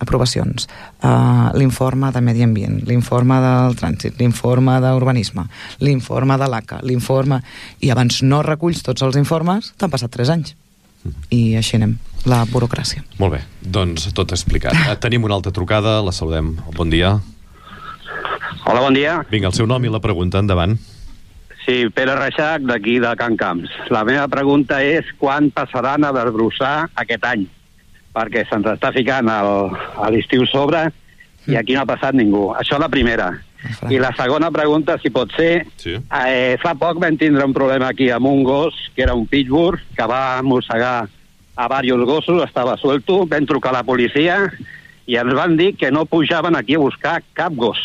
aprovacions, l'informe de medi ambient, l'informe del trànsit, l'informe d'urbanisme, l'informe de l'ACA, l'informe... I abans no reculls tots els informes, t'han passat 3 anys. I així anem, la burocràcia. Molt bé, doncs tot explicat. Tenim una altra trucada, la saludem. Bon dia. Hola, bon dia. Vinga, el seu nom i la pregunta, endavant. Sí, Pere Reixac, d'aquí de Can Camps. La meva pregunta és quan passaran a desbrossar aquest any? Perquè se'ns està ficant a l'estiu sobre i aquí no ha passat ningú. Això és la primera. I la segona pregunta, si pot ser, sí. Fa poc vam tindre un problema aquí amb un gos, que era un pitbull, que va mossegar a diversos gossos, estava suelto, vam trucar a la policia i ens van dir que no pujaven aquí a buscar cap gos.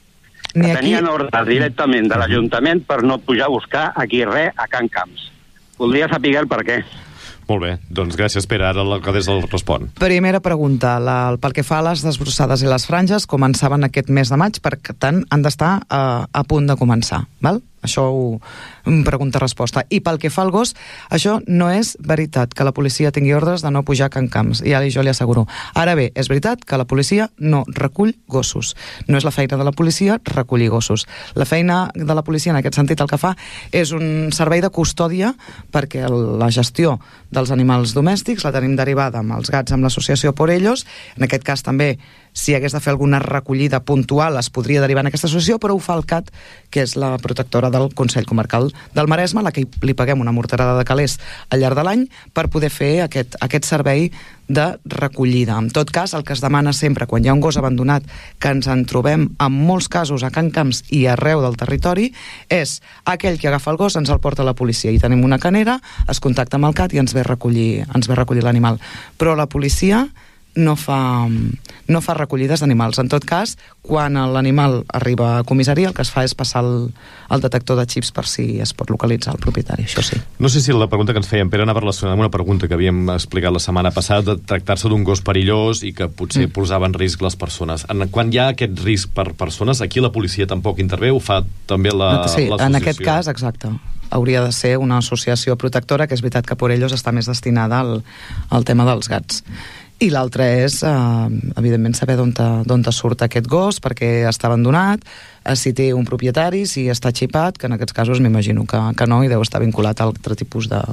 Que tenien ordres directament de l'Ajuntament per no pujar a buscar aquí res a Can Camps. Voldria saber el per què. Molt bé, doncs gràcies, Pere. Ara l'alcaldessa el respon. Primera pregunta, pel que fa a les desbrossades i les franges, començaven aquest mes de maig, per tant han d'estar a punt de començar, val? Això pregunta-resposta. I pel que fa al gos, això no és veritat que la policia tingui ordres de no pujar a Can Camps, ja jo li asseguro. Ara bé, és veritat que la policia no recull gossos. No és la feina de la policia recollir gossos. La feina de la policia en aquest sentit el que fa és un servei de custòdia perquè la gestió dels animals domèstics la tenim derivada amb els gats amb l'associació Por Ellos. En aquest cas també, si hagués de fer alguna recollida puntual, es podria derivar en aquesta associació, però ho fa el CAT, que és la protectora del Consell Comarcal del Maresme, a la que li paguem una morterada de calés al llarg de l'any per poder fer aquest servei de recollida. En tot cas, el que es demana sempre, quan hi ha un gos abandonat, que ens en trobem en molts casos a Can Camps i arreu del territori, és aquell que agafa el gos, ens el porta a la policia i tenim una canera, es contacta amb el CAT i ens ve a recollir l'animal. Però la policia no fa recollides d'animals. En tot cas, quan l'animal arriba a comissaria, el que es fa és passar el detector de xips per si es pot localitzar el propietari, això sí. No sé si la pregunta que ens feien, Pere, anava relacionada amb una pregunta que havíem explicat la setmana passada, de tractar-se d'un gos perillós i que potser posava en risc les persones. Quan hi ha aquest risc per persones, aquí la policia tampoc intervé, ho fa també l'associació? Sí, en aquest cas, exacte. Hauria de ser una associació protectora, que és veritat que Por Ellos està més destinada al tema dels gats. I l'altre és, evidentment, saber d'on surt aquest gos, perquè està abandonat, si té un propietari, si està xipat, que en aquests casos m'imagino que no, i deu estar vinculat a altre tipus de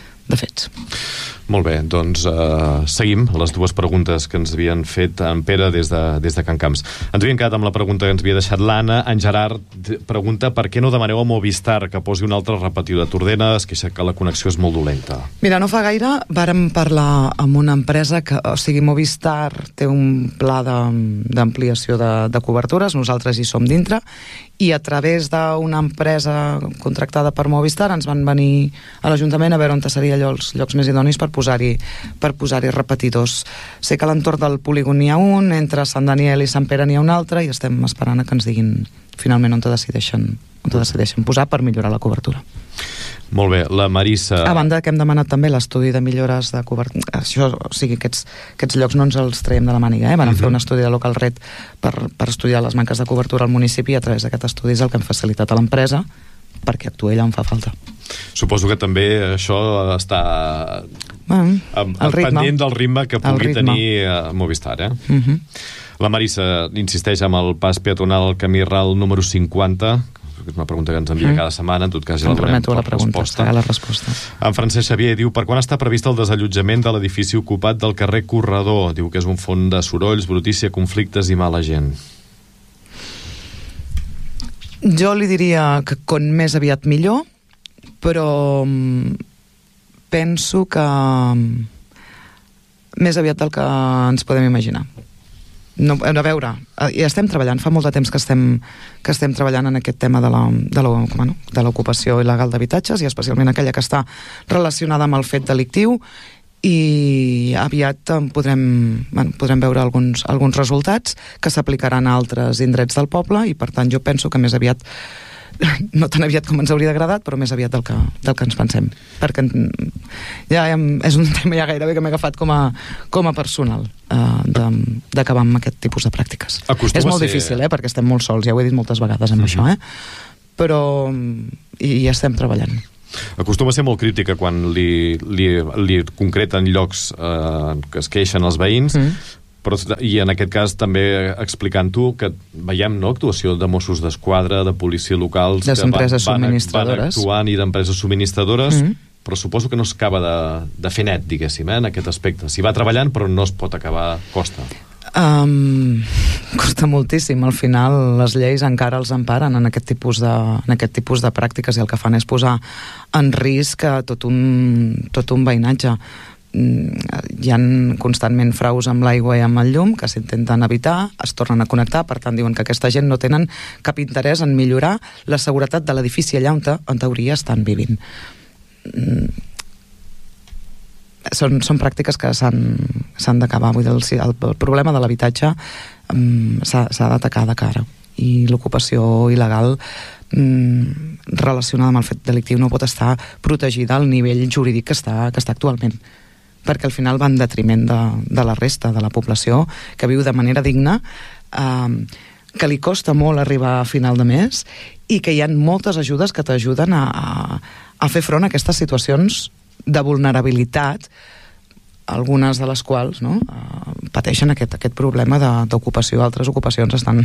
fets. Molt bé, doncs seguim les dues preguntes que ens havien fet en Pere des de Can Camps. Ens havíem quedat amb la pregunta que ens havia deixat l'Anna. En Gerard pregunta per què no demaneu a Movistar que posi un altre repetidor de Tordera, es queixa que la connexió és molt dolenta. Mira, no fa gaire vàrem parlar amb una empresa que, o sigui, Movistar té un pla d'ampliació de cobertures, nosaltres hi som dintre, i a través d'una empresa contractada per Movistar ens van venir a l'Ajuntament a veure on seria allò els llocs més idonis per posar-hi repetidors. Sé que a l'entorn del polígon n'hi ha un, entre Sant Daniel i Sant Pere n'hi ha un altre, i estem esperant a que ens diguin finalment on decideixen posar per millorar la cobertura. Molt bé, la Marissa... A banda que hem demanat també l'estudi de millores de cobertura. Això, o sigui, aquests llocs no ens els traiem de la màniga, Van fer un estudi de Local Red per estudiar les manques de cobertura al municipi, i a través d'aquest estudi és el que hem facilitat a l'empresa perquè actuï allà on fa falta. Suposo que també això està pendent del ritme que pugui tenir Movistar, La Marissa insisteix amb el pas peatonal al camí ral número 50, que és una pregunta que ens envia cada setmana, en tot cas ja la donem per resposta. En Francesc Xavier diu, per quan està previst el desallotjament de l'edifici ocupat del carrer Corredor? Diu que és un font de sorolls, brutícia, conflictes i mala gent. Jo li diria que com més aviat millor, però penso que més aviat del que ens podem imaginar. No, a veure, ja estem treballant, fa molt de temps que estem treballant en aquest tema de l'ocupació il·legal d'habitatges, i especialment aquella que està relacionada amb el fet delictiu, i aviat podrem veure alguns resultats que s'aplicaran a altres indrets del poble, i per tant jo penso que més aviat, no tan aviat com ens hauria agradat, però més aviat del que ens pensem, perquè és un tema ja gairebé que m'he agafat com a personal, d'acabar amb aquest tipus de pràctiques. És molt difícil, perquè estem molt sols, ja ho he dit moltes vegades amb això, però hi estem treballant. Acostuma a ser molt crítica quan li concreten llocs que es queixen els veïns, I en aquest cas també explicant-ho que veiem, no?, actuació de Mossos d'Esquadra, de policia locals, les empreses subministradores, van actuant, i d'empreses subministradores, però suposo que no s'acaba de fer net, diguéssim, en aquest aspecte. S'hi va treballant, però no es pot acabar, costa. Costa moltíssim. Al final les lleis encara els emparen en aquest tipus de pràctiques, i el que fan és posar en risc tot un veïnatge. Hi ha constantment fraus amb l'aigua i amb el llum que s'intenten evitar, es tornen a connectar, per tant diuen que aquesta gent no tenen cap interès en millorar la seguretat de l'edifici allà on en teoria estan vivint. Són pràctiques que s'han d'acabar. Vull dir, el problema de l'habitatge s'ha d'atacar de cara, i l'ocupació il·legal relacionada amb el fet delictiu no pot estar protegida al nivell jurídic que està actualment, perquè al final va en detriment de la resta de la població que viu de manera digna, que li costa molt arribar a final de mes, i que hi ha moltes ajudes que t'ajuden a fer front a aquestes situacions de vulnerabilitat, algunes de les quals, no, pateixen aquest problema d'ocupació. Altres ocupacions jo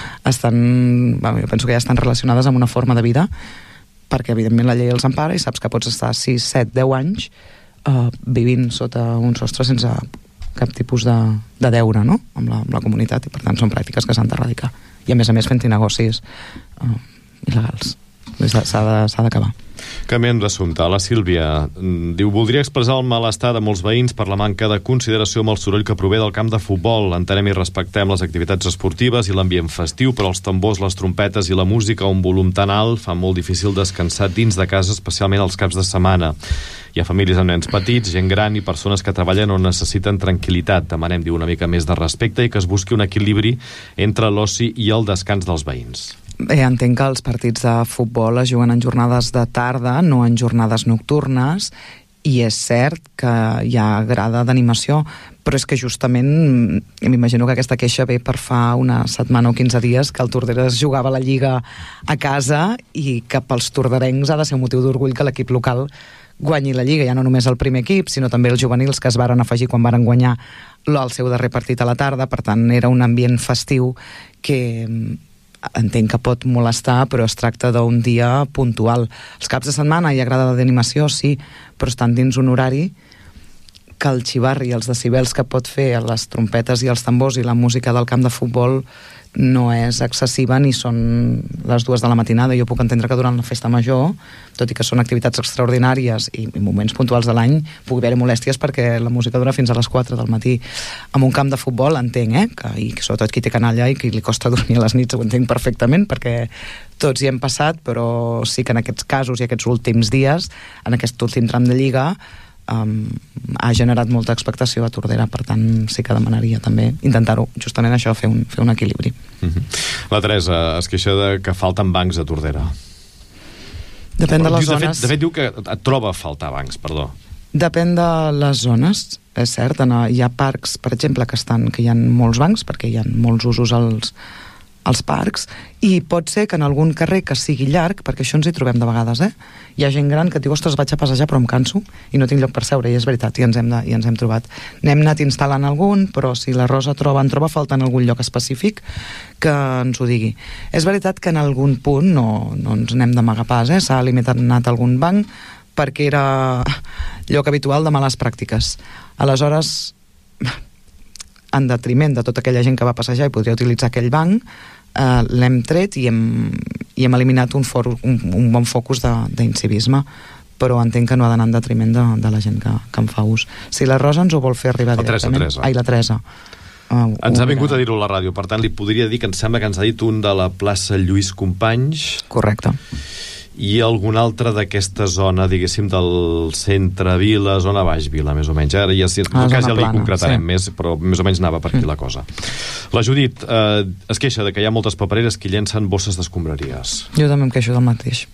penso que ja estan relacionades amb una forma de vida, perquè evidentment la llei els empara i saps que pots estar 6, 7, 10 anys vivint sota un sostre sense cap tipus de deure, no?, amb la comunitat, i per tant són pràctiques que s'han d'erradicar, i a més fent-hi negocis il·legals. S'ha d'acabar. Canviem d'assumpte. La Sílvia diu: voldria expressar el malestar de molts veïns per la manca de consideració amb el soroll que prové del camp de futbol. Entenem i respectem les activitats esportives i l'ambient festiu, però els tambors, les trompetes i la música a un volum tan alt fan molt difícil descansar dins de casa, especialment els caps de setmana. Hi ha famílies amb nens petits, gent gran i persones que treballen o necessiten tranquil·litat. Demanem, diu, una mica més de respecte i que es busqui un equilibri entre l'oci i el descans dels veïns. Bé, entenc que els partits de futbol es juguen en jornades de tarda, no en jornades nocturnes, i és cert que hi ha grada d'animació, però és que justament m'imagino que aquesta queixa ve per fa una setmana o 15 dies que el Tordera es jugava la Lliga a casa, i que pels torderencs ha de ser un motiu d'orgull que l'equip local guanyi la Lliga, ja no només el primer equip, sinó també els juvenils que es varen afegir quan varen guanyar el seu darrer partit a la tarda. Per tant, era un ambient festiu que entenc que pot molestar, però es tracta d'un dia puntual. Els caps de setmana hi ha grada d'animació, sí, però estan dins un horari que el xivarri i els decibels que pot fer les trompetes i els tambors i la música del camp de futbol no és excessiva, ni són les 2 de la matinada. Jo puc entendre que durant la festa major, tot i que són activitats extraordinàries i moments puntuals de l'any, pugui haver molèsties perquè la música dura fins a les 4 del matí. Amb un camp de futbol entenc, i sobretot qui té canalla i qui li costa dormir a les nits, ho entenc perfectament, perquè tots hi hem passat, però sí que en aquests casos i aquests últims dies, en aquest últim tram de Lliga, ha generat molta expectació a Tordera. Per tant sí que demanaria també intentar-ho, justament això, fer un equilibri. La Teresa es queixa de que falten bancs a Tordera. Depèn de les zones. De fet diu que et troba a faltar bancs, perdó. Depèn de les zones, és cert. Hi ha parcs, per exemple, que hi ha molts bancs, perquè hi ha molts usos als parcs, i pot ser que en algun carrer que sigui llarg, perquè això ens hi trobem de vegades, hi ha gent gran que et diu: ostres, vaig a passejar però em canso i no tinc lloc per seure, i és veritat, i ens hem trobat. N'hem anat instal·lant algun, però si la Rosa en troba faltant algun lloc específic, que ens ho digui. És veritat que en algun punt no ens n'hem d'amagar pas, s'ha eliminat algun banc perquè era lloc habitual de males pràctiques. Aleshores, en detriment de tota aquella gent que va passejar i podria utilitzar aquell banc, l'hem tret i hem eliminat un bon focus d'incivisme, però entenc que no ha d'anar en detriment de la gent que en fa ús. Si la Rosa ens ho vol fer arribar directament... La Teresa. Ens ha vingut a dir-ho a la ràdio, per tant li podria dir que em sembla que ens ha dit un de la plaça Lluís Companys. Correcte. I algun altre d'aquesta zona, diguéssim, del centre-vila, zona baix-vila, més o menys. Ara ja li concretarem més, però més o menys anava per aquí la cosa. La Judit es queixa de que hi ha moltes papereres que llencen bosses d'escombraries. Jo també em queixo del mateix.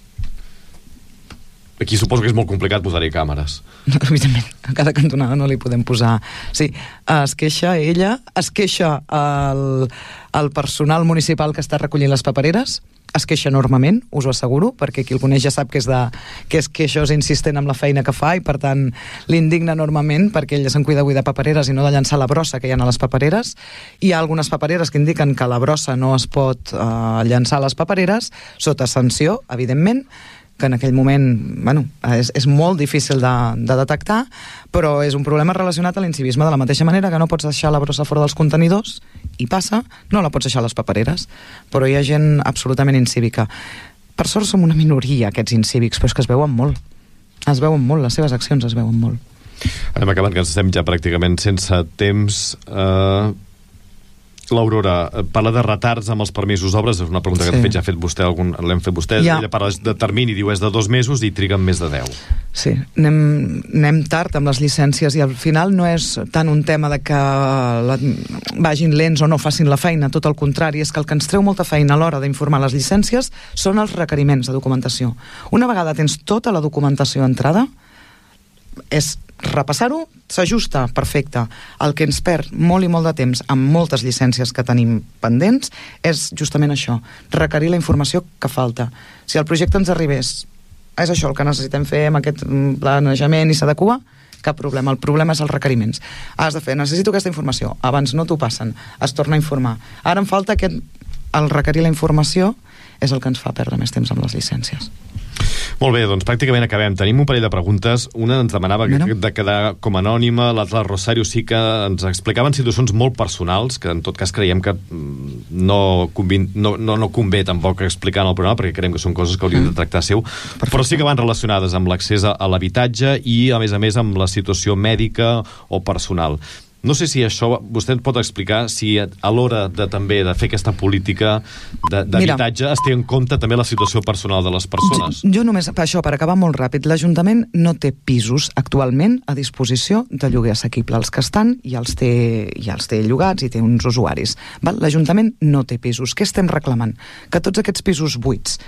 Aquí suposo que és molt complicat posar-hi càmeres. Evidentment, a cada cantonada no li podem posar... Sí, es queixa ella, es queixa el personal municipal que està recollint les papereres, es queixa enormement, us ho asseguro, perquè qui el coneix ja sap que és queixós insistent amb la feina que fa i per tant l'indigna enormement perquè ell se'n cuida de papereres i no de llançar la brossa que hi ha a les papereres. Hi ha algunes papereres que indiquen que la brossa no es pot llançar a les papereres sota sanció, evidentment, que en aquell moment és molt difícil de detectar, però és un problema relacionat a l'incivisme, de la mateixa manera que no pots deixar la brossa fora dels contenidors, i passa, no la pots deixar a les papereres, però hi ha gent absolutament incívica. Per sort som una minoria, aquests incívics, però és que es veuen molt, les seves accions es veuen molt. Anem acabant, que ens estem ja pràcticament sense temps. L'Aurora parla de retards amb els permisos d'obres, és una pregunta que l'hem fet vostè, l'hem fet vostè. Ja. Ella parla de termini, diu és de 2 mesos i triguen més de 10. Sí, anem tard amb les llicències i al final no és tant un tema de que vagin lents o no facin la feina, tot el contrari, és que el que ens treu molta feina a l'hora d'informar les llicències són els requeriments de documentació. Una vegada tens tota la documentació entrada, és repassar-ho, s'ajusta, perfecte. El que ens perd molt i molt de temps amb moltes llicències que tenim pendents és justament això, requerir la informació que falta. Si el projecte ens arribés, és això el que necessitem fer amb aquest planejament i s'adequa, cap problema. El problema és els requeriments. Has de fer, necessito aquesta informació, abans no t'ho passen, es torna a informar. Ara em falta que el requerir la informació és el que ens fa perdre més temps amb les llicències. Molt bé, doncs pràcticament acabem. Tenim un parell de preguntes. Una ens demanava de quedar com anònima, l'altra Rosario sí que ens explicaven situacions molt personals, que en tot cas creiem que no convé tampoc explicar en el programa, perquè creiem que són coses que hauríem de tractar seu, però sí que van relacionades amb l'accés a l'habitatge i, a més, amb la situació mèdica o personal. No sé si això vostè pot explicar si a l'hora de també de fer aquesta política d'habitatge es té en compte també la situació personal de les persones. Jo només, per acabar molt ràpid, l'Ajuntament no té pisos actualment a disposició de lloguer assequible. Els que estan ja els té llogats i té uns usuaris. L'Ajuntament no té pisos. Què estem reclamant? Que tots aquests pisos buits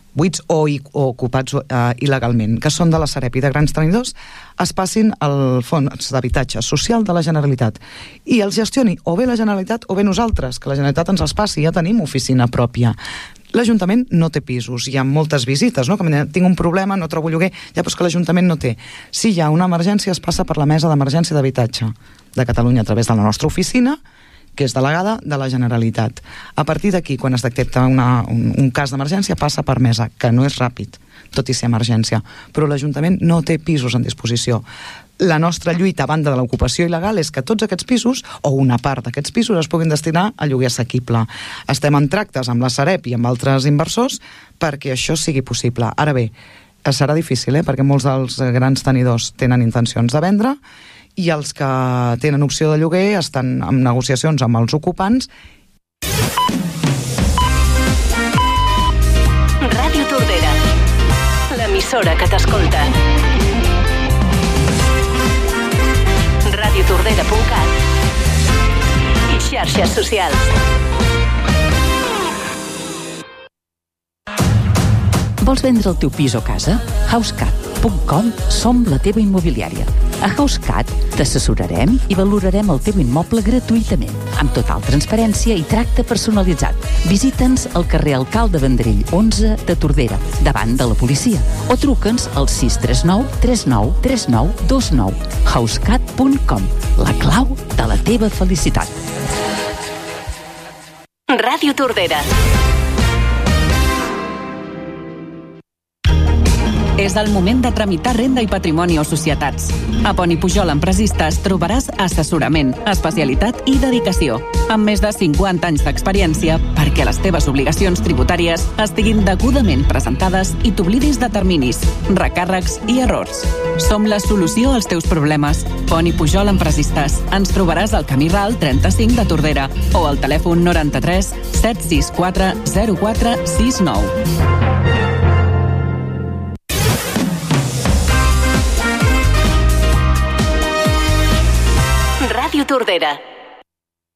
o ocupats il·legalment, que són de la Sareb i de grans tenidors, es passin al Fons d'Habitatge Social de la Generalitat i els gestioni o bé la Generalitat o bé nosaltres, que la Generalitat ens els passi, ja tenim oficina pròpia. L'Ajuntament no té pisos, hi ha moltes visites, no? Que tinc un problema, no trobo lloguer, ja, però és que l'Ajuntament no té. Si hi ha una emergència, es passa per la Mesa d'Emergència d'Habitatge de Catalunya a través de la nostra oficina, que és delegada de la Generalitat. A partir d'aquí, quan es detecta un cas d'emergència, passa per mesa, que no és ràpid, tot i ser emergència. Però l'Ajuntament no té pisos en disposició. La nostra lluita a banda de l'ocupació il·legal és que tots aquests pisos, o una part d'aquests pisos, es puguin destinar a lloguer assequible. Estem en tractes amb la Sareb i amb altres inversors perquè això sigui possible. Ara bé, serà difícil, perquè molts dels grans tenidors tenen intencions de vendre i els que tenen opció de lloguer estan en negociacions amb els ocupants. Ràdio Tordera, l'emissora que t'escolta. radiotordera.cat i xarxes socials. Vols vendre el teu pis o casa? HouseCat.com som la teva immobiliària. A HouseCat t'assessorarem i valorarem el teu immoble gratuïtament, amb total transparència i tracte personalitzat. Visita'ns al carrer Alcalde Vendrell 11 de Tordera, davant de la policia, o truca'ns al 639 39 39 29. HouseCat.com, la clau de la teva felicitat. Ràdio Tordera. És el moment de tramitar renda i patrimoni o societats. A Pont i Pujol Empresistes trobaràs assessorament, especialitat i dedicació, amb més de 50 anys d'experiència perquè les teves obligacions tributàries estiguin degudament presentades i t'oblidis de terminis, recàrrecs i errors. Som la solució als teus problemes. Pont i Pujol Empresistes. Ens trobaràs al Camí Ral 35 de Tordera o al telèfon 93 764 0469. Ràdio Tordera.